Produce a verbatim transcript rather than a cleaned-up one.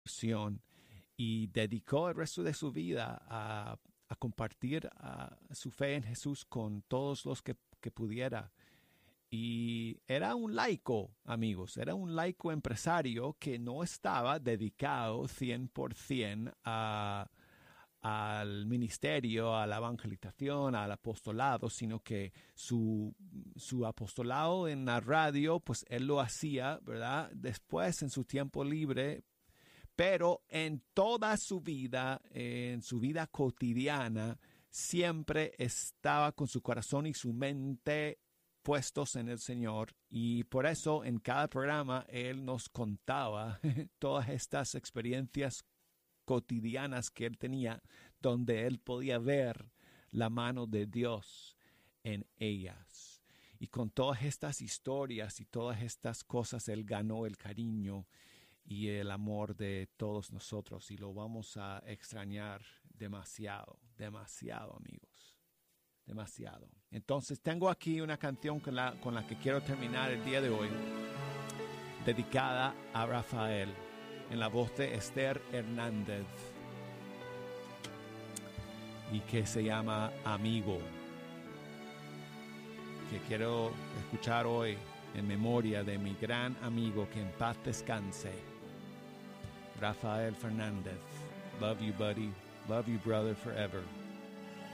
y dedicó el resto de su vida a, a compartir a su fe en Jesús con todos los que, que pudiera. Y era un laico, amigos, era un laico empresario que no estaba dedicado cien por ciento a, al ministerio, a la evangelización, al apostolado, sino que su, su apostolado en la radio, pues él lo hacía, ¿verdad? Después, en su tiempo libre, pero en toda su vida, en su vida cotidiana, siempre estaba con su corazón y su mente puestos en el Señor, y por eso en cada programa él nos contaba todas estas experiencias cotidianas que él tenía, donde él podía ver la mano de Dios en ellas. Y con todas estas historias y todas estas cosas, él ganó el cariño y el amor de todos nosotros, y lo vamos a extrañar demasiado, demasiado, amigos, demasiado. Entonces tengo aquí una canción con la, con la que quiero terminar el día de hoy, dedicada a Rafael, en la voz de Esther Hernández, y que se llama Amigo, que quiero escuchar hoy en memoria de mi gran amigo, que en paz descanse, Rafael Fernández. Love you, buddy. Love you, brother, forever.